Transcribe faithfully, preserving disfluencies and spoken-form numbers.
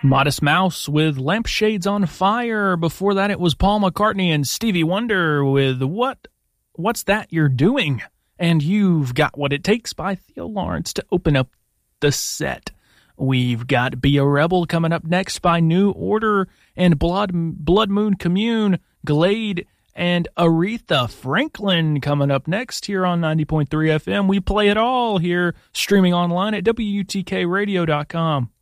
Modest Mouse with Lampshades on Fire. Before that, it was Paul McCartney and Stevie Wonder with What What's That You're Doing? And You've Got What It Takes by Theo Lawrence to open up the set. We've got Be a Rebel coming up next by New Order and Blood, Blood Moon Commune, Glade, and Aretha Franklin coming up next here on ninety point three F M. We play it all here, streaming online at W T K radio dot com.